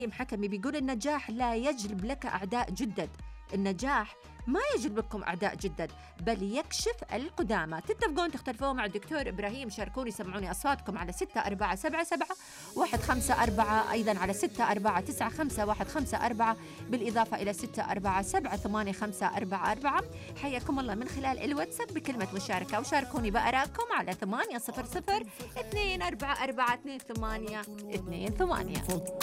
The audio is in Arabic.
حكمي بيقول النجاح لا يجلب لك أعداء جدد. النجاح ما يجلب لكم أعداء جدد بل يكشف القدامى. تتفقون تختلفون مع الدكتور إبراهيم؟ شاركوني سمعوني أصواتكم على 6477-154، أيضا على 6495-154، بالإضافة إلى 6477-85544. حياكم الله من خلال الواتساب بكلمة مشاركة، وشاركوني بآرائكم على 800-244-2828.